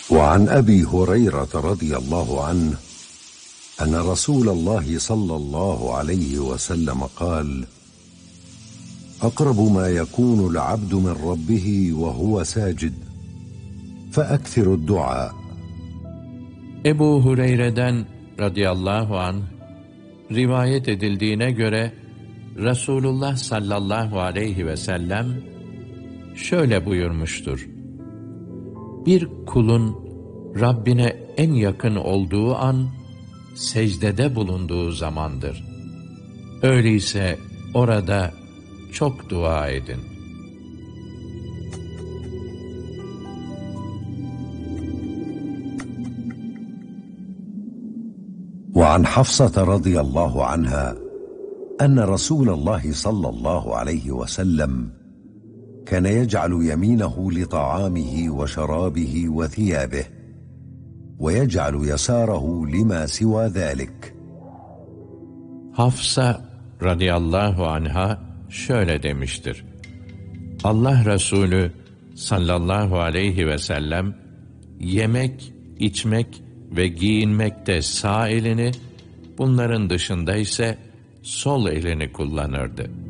وعن أبي هريرة رضي الله عنه أن رسول الله صلى الله عليه وسلم قال: أقرب ما يكون العبد من ربه وهو ساجد فأكثر الدعاء. Ebu Hureyre'den radıyallahu anh rivayet edildiğine göre Resulullah sallallahu aleyhi ve sellem şöyle buyurmuştur: Bir kulun Rabbine en yakın olduğu an secdede bulunduğu zamandır. Öyleyse orada çok dua edin. وعن حفصة رضي الله عنها أن رسول الله صلى الله عليه وسلم كان يجعل يمينه لطعامه وشرابه وثيابه ويجعل يساره لما سوى ذلك. Hafsa radıyallahu anha şöyle demiştir: Allah Resulü sallallahu aleyhi ve sellem yemek, içmek ve giyinmekte sağ elini, bunların dışında ise sol elini kullanırdı.